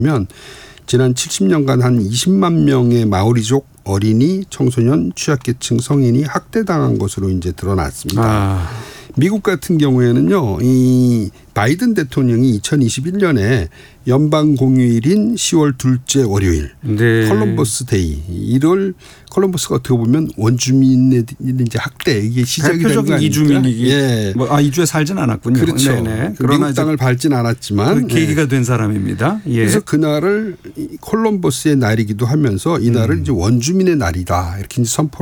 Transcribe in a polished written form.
지난 70년간 한 20만 명의 마오리족 어린이, 청소년, 취약계층 성인이 학대당한 것으로 이제 드러났습니다. 미국 같은 경우에는요, 이 바이든 대통령이 2021년에 연방 공휴일인 10월 둘째 월요일, 네. 콜럼버스 데이, 이를 콜럼버스가 어떻게 보면 원주민의 이제 학대 이게 시작이 된 거 아닙니까? 대표적인 이주민이기. 예. 이주에 살진 않았군요. 그렇죠. 네네. 그러나 미국 땅을 밟진 않았지만 계기가 된 사람입니다. 예. 그래서 그날을 콜럼버스의 날이기도 하면서 이 날을 이제 원주민의 날이다 이렇게 이제 선포를